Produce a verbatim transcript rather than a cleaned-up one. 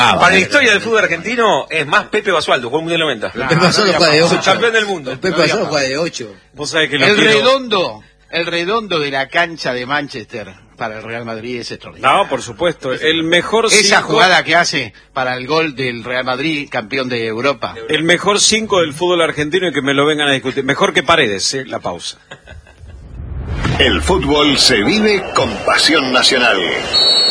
Ah, Para la historia del fútbol argentino es más Pepe Basualdo, jugó el Mundial noventa. El Pepe Basualdo juega de ocho. Campeón del mundo. El Pepe Basualdo juega de ocho. Vos sabés que lo El quiero... redondo, el redondo de la cancha de Manchester para el Real Madrid es extraordinario. No, por supuesto. El mejor Esa cinco... jugada que hace para el gol del Real Madrid, campeón de Europa. El mejor cinco del fútbol argentino y que me lo vengan a discutir. Mejor que Paredes, ¿eh? La pausa. El fútbol se vive con pasión nacional.